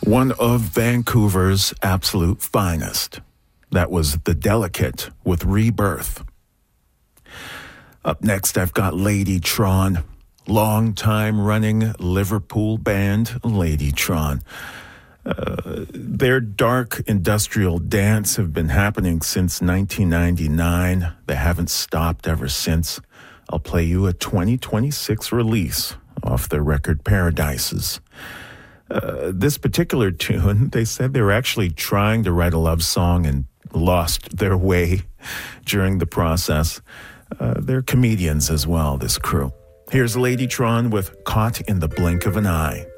One of Vancouver's absolute finest. That was The Delicate with Rebirth. Up next, I've got Ladytron, long-time running Liverpool band Ladytron. Their dark industrial dance have been happening since 1999. They haven't stopped ever since. I'll play you a 2026 release off their record Paradises. This particular tune, they said they were actually trying to write a love song and lost their way during the process. They're comedians as well, this crew. Here's Ladytron with Caught in the Blink of an Eye.